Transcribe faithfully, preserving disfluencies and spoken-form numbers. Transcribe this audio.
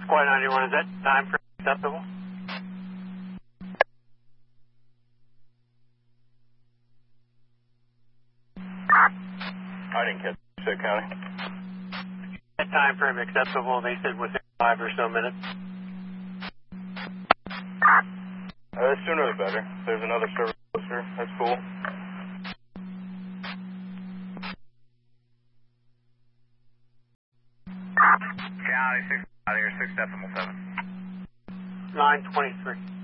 Squad ninety-one, is that time frame acceptable? I didn't catch that, County. That time frame acceptable? They said within five or so minutes. Uh, the sooner the better. If there's another service closer, that's cool. County six out here, six decimal seven. nine twenty-three.